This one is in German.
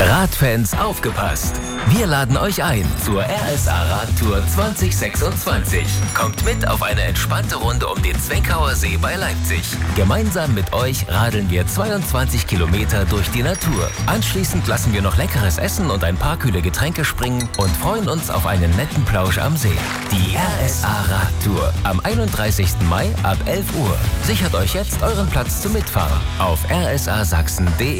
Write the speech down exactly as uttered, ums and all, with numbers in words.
Radfans, aufgepasst! Wir laden euch ein zur R S A Radtour zwanzig sechsundzwanzig. Kommt mit auf eine entspannte Runde um den Zwenkauer See bei Leipzig. Gemeinsam mit euch radeln wir zweiundzwanzig Kilometer durch die Natur. Anschließend lassen wir noch leckeres Essen und ein paar kühle Getränke springen und freuen uns auf einen netten Plausch am See. Die R S A Radtour am einunddreißigsten Mai ab elf Uhr. Sichert euch jetzt euren Platz zum Mitfahren auf r s a sachsen punkt d e.